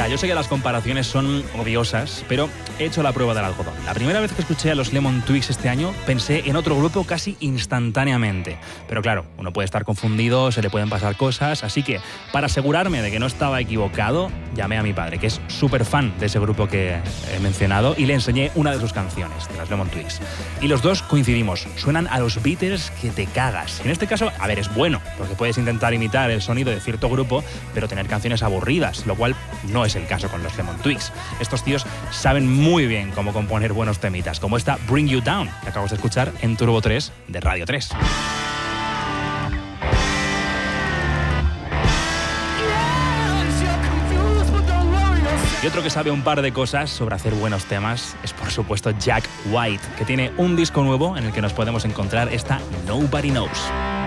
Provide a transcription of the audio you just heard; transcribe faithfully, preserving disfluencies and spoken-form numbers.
Mira, yo sé que las comparaciones son odiosas, pero he hecho la prueba del algodón. La primera vez que escuché a los Lemon Twigs este año, pensé en otro grupo casi instantáneamente. Pero claro, uno puede estar confundido, se le pueden pasar cosas, así que para asegurarme de que no estaba equivocado, llamé a mi padre, que es súper fan de ese grupo que he mencionado, y le enseñé una de sus canciones, de los Lemon Twigs. Y los dos coincidimos, suenan a los Beatles que te cagas. En este caso, a ver, es bueno, porque puedes intentar imitar el sonido de cierto grupo, pero tener canciones aburridas, lo cual no es el caso con los Lemon Twigs. Estos tíos saben muy bien cómo componer buenos temitas, como esta Bring You Down, que acabamos de escuchar en Turbo tres de Radio tres. Y otro que sabe un par de cosas sobre hacer buenos temas es, por supuesto, Jack White, que tiene un disco nuevo en el que nos podemos encontrar esta Nobody Knows.